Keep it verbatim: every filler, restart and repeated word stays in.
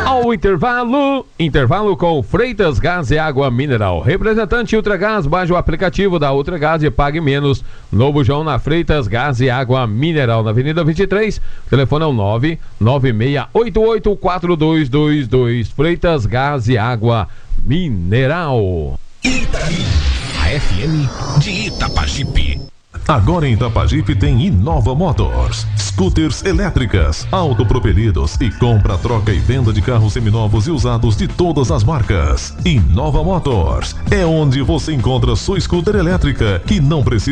Ao intervalo, intervalo com Freitas Gás e Água Mineral. Representante Ultragás, baixe o aplicativo da Ultragás e pague menos. Novo João na Freitas Gás e Água Mineral, na Avenida vinte e três. O telefone é o nove nove seis oito oito quatro dois dois dois. Freitas Gás e Água Mineral. Itaí, a F M de Itapajipe. Agora em Itapajipe tem Inova Motors, scooters elétricas, autopropelidos e compra, troca e venda de carros seminovos e usados de todas as marcas. Inova Motors é onde você encontra sua scooter elétrica que não precisa